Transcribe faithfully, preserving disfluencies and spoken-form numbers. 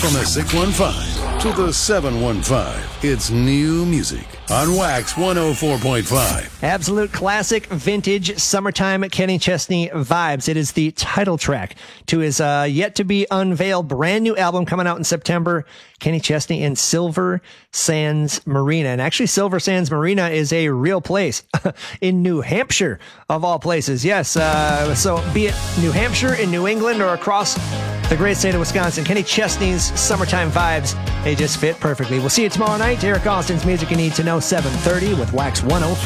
From the six one five to the seven one five, it's new music on Wax one oh four point five. Absolute classic, vintage, summertime Kenny Chesney vibes. It is the title track to his uh, yet-to-be unveiled brand new album coming out in September, Kenny Chesney and Silver Sands Marina. And actually, Silver Sands Marina is a real place in New Hampshire, of all places. Yes, uh, so be it New Hampshire, in New England, or across the great state of Wisconsin, Kenny Chesney's summertime vibes, they just fit perfectly. We'll see you tomorrow night. Eric Austin's Music You Need to Know, seven thirty with Wax one oh four.